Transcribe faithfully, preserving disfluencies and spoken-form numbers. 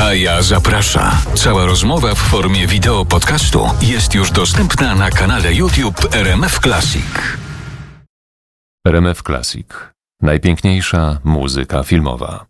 A ja zaprasza. Cała rozmowa w formie wideo podcastu jest już dostępna na kanale YouTube R M F Classic. R M F Classic. Najpiękniejsza muzyka filmowa.